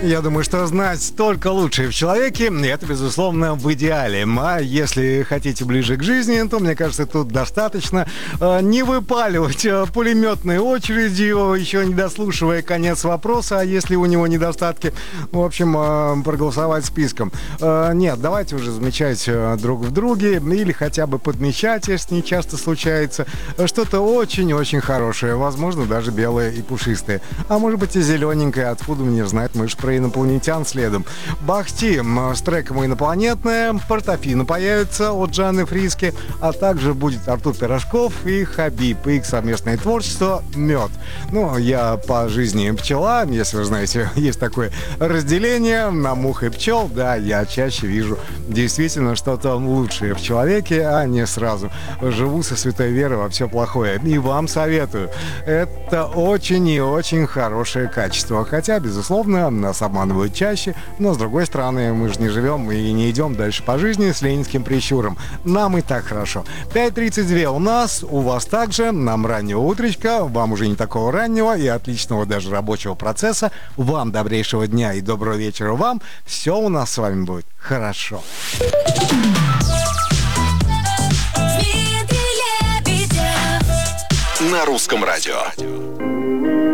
Я думаю, что знать только лучшее в человеке, это, безусловно, в идеале. А если хотите ближе к жизни, то, мне кажется, тут достаточно не выпаливать пулеметной очередью, еще не дослушивая конец вопроса, а если у него недостатки, в общем, проголосовать списком. Нет, давайте уже замечать друг в друге или хотя бы подмечать, если не часто случается, что-то очень-очень хорошее, возможно, даже белое и пушистое. А может быть и зелененькое, откуда мне знать, мы же про инопланетян следом. Бахти с треком «Инопланетная», «Портофино» появится от Жанны Фриске, а также будет Артур Пирожков и Хабиб, и их совместное творчество «Мед». Ну, я по жизни пчела, если вы знаете, есть такое разделение на мух и пчел, да, я чаще вижу действительно что-то лучшее в человеке, а не сразу живу со святой верой во все плохое. И вам советую. Это очень и очень хорошее качество, хотя, безусловно, нас обманывают чаще, но, с другой стороны, мы же не живем и не идем дальше по жизни с ленинским прищуром. Нам и так хорошо. 5:32 у нас, у вас также, нам раннего утречка, вам уже не такого раннего и отличного даже рабочего процесса, вам добрейшего дня и доброго вечера вам. Все у нас с вами будет хорошо. На русском радио.